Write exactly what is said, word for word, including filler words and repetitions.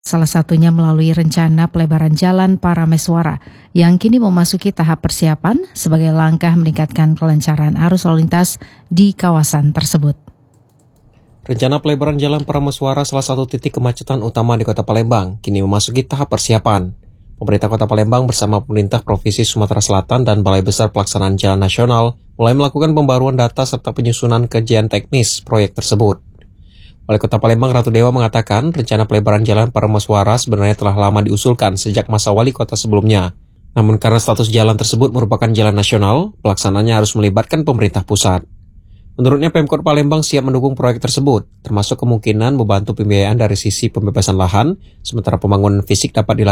Salah satunya melalui rencana pelebaran jalan Parameswara yang kini memasuki tahap persiapan sebagai langkah meningkatkan kelancaran arus lalu lintas di kawasan tersebut. Rencana pelebaran jalan Parameswara, salah satu titik kemacetan utama di Kota Palembang, kini memasuki tahap persiapan. Pemerintah Kota Palembang bersama pemerintah Provinsi Sumatera Selatan dan Balai Besar Pelaksanaan Jalan Nasional mulai melakukan pembaruan data serta penyusunan kajian teknis proyek tersebut. Wali Kota Palembang Ratu Dewa mengatakan rencana pelebaran jalan Parameswara sebenarnya telah lama diusulkan sejak masa wali kota sebelumnya. Namun karena status jalan tersebut merupakan jalan nasional, pelaksanaannya harus melibatkan pemerintah pusat. Menurutnya Pemkot Palembang siap mendukung proyek tersebut, termasuk kemungkinan membantu pembiayaan dari sisi pembebasan lahan, sementara pembangunan fisik dapat dilakukan